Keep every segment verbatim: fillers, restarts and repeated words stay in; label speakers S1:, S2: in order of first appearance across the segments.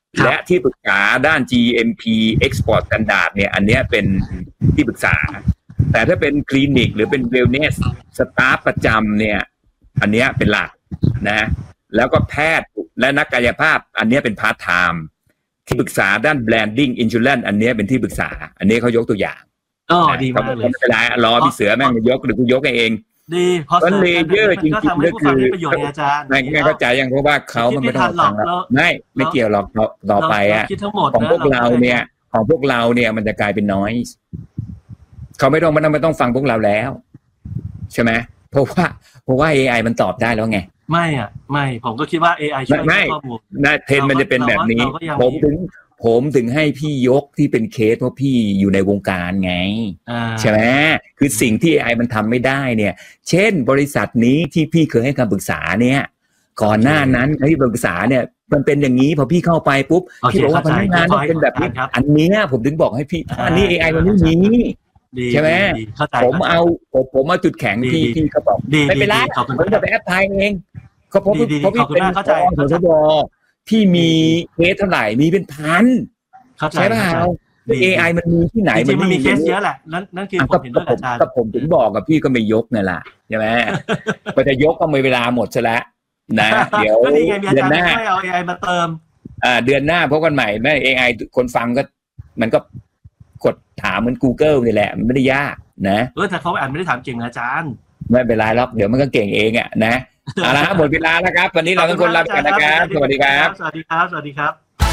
S1: และที่ปรึกษาด้าน จี เอ็ม พี Export Standard เนี่ยอันเนี้ยเป็นที่ปรึกษาแต่ถ้าเป็นคลินิกหรือเป็น Wellness สตาฟประจำเนี่ยอันเนี้ยเป็นหลักนะแล้วก็แพทย์และนักกายภาพอันเนี้ยเป็นพาร์ทไทม์ที่ปรึกษาด้าน Branding Insurance อันเนี้ยเป็นที่ปรึกษาอันนี้เขายกตัวอย่าง
S2: อ๋อดีมากเลย
S1: ไม่เป็นไรรอพี่เสือแม่งยกหรือกูยกเอง
S2: ดีเพราะ
S1: เลเยอร์จริงๆก็คือ
S2: ประโยชน์อาจารย์
S1: ไม่เข้าใจยังเพราะว่าเขามันไม่ต้องฟังไม่ไม่เกี่ยวหรอกต่อไปอ่ะของพวกเราเนี่ยของพวกเราเนี่ยมันจะกลายเป็นน้อยเขาไม่ต้องมันไม่ต้องฟังพวกเราแล้วใช่ไหมเพราะว่าเพราะว่า เอ ไอ มันตอบได้แล้วไง
S2: ไม่อ่ะไม่ผมก็คิดว่า เอ ไอ ช่วยให้ข้อมูล
S1: นะเทรนด์มันจะเป็นแบบนี้ผมถึงผมถึงให้พี่ยกที่เป็นเคสเพราะพี่อยู่ในวงการไงใช่ไหมคือสิ่งที่ เอ ไอ มันทำไม่ได้เนี่ยเช่นบริษัทนี้ที่พี่เคยให้คำปรึกษาเนี่ยก่อนหน้านั้นที่ปรึกษาเนี่ยมันเป็นอย่างนี้พอพี่เข้าไปปุ๊บพี่บอกว่าพนักงานต้องเป็นแบบนี้อันนี้ผมถึงบอกให้พี่อันนี้ เอ ไอ มันไม่มีใช่ไหมผมเอาผมเอาจุดแข็งพี่พี่เขาบอกไม่เป็นไรผมจะไปแอปพลายเองก็เพราะเพราะพี่เป็นเข้าใจของสบที่มีเคสเท่าไหร่มีเป็นพันใช่ป่าว เอ ไอ มันมีที่ไหน
S2: มันมีเคสเยอะแหละนั่นนั่นคือผมเห็นด้วยอาจารย์
S1: ก็ผมถึงบอกกับพี่ก็ไม่ยกนี่แหละใช่ไหมพอจะยกก็มีเวลาหมดซะแล้วนะเดี๋ยว
S2: เดือนหน้าเอา เอ ไอ มาเติม
S1: อ่าเดือนหน้าพบกันใหม่แม่ เอ ไอ คนฟังก็มันก็กดถามเหมือน Google นี่แหละมันไม่ได้ยากนะ
S2: เออแต่เขาอ่านไม่ได้ถามเก่งนะอาจารย์
S1: ไม่เป็นไรหรอกเดี๋ยวมันก็เก่งเองอ่ะนะเอาละหมดเวลาแล้วครับวันนี้เราทุกคนลาไปก่อนนะครับสวัสดีครับ
S2: สวัสดีครับสวัสดีครับ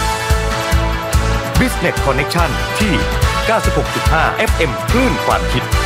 S3: Business Connection ที่ เก้าสิบหกจุดห้า เอฟ เอ็ม คลื่นความคิด